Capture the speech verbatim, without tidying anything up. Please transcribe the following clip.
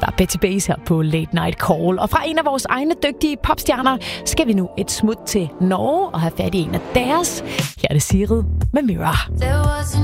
var Betty Bass her på Late Night Call. Og fra en af vores egne dygtige popstjerner skal vi nu et smut til Norge og have fat i en af deres. Her er det Sigrid med Mirror. There was a